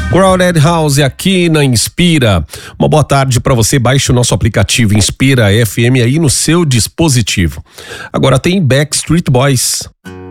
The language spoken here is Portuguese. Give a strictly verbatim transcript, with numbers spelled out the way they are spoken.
Crowded House aqui na Inspira. Uma boa tarde para você. Baixe o nosso aplicativo Inspira F M aí no seu dispositivo. Agora tem Backstreet Boys.